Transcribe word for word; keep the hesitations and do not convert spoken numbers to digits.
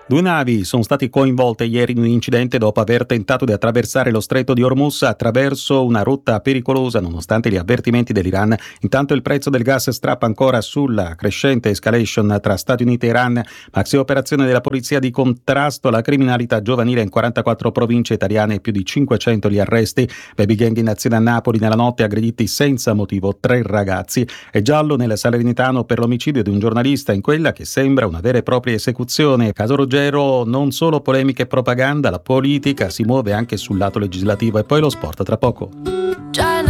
Due navi sono state coinvolte ieri in un incidente dopo aver tentato di attraversare lo stretto di Hormuz attraverso una rotta pericolosa nonostante gli avvertimenti dell'Iran. Intanto il prezzo del gas strappa ancora sulla crescente escalation tra Stati Uniti e Iran. Maxi operazione della polizia di contrasto alla criminalità giovanile in quarantaquattro province italiane e più di cinquecento gli arresti. Baby gang in azione a Napoli nella notte, aggrediti senza motivo tre ragazzi. È giallo nel Salernitano per l'omicidio di un giornalista in quella che sembra una vera e propria esecuzione. Caso Ruggero. Non solo polemiche e propaganda, la politica si muove anche sul lato legislativo. E poi lo sport tra poco.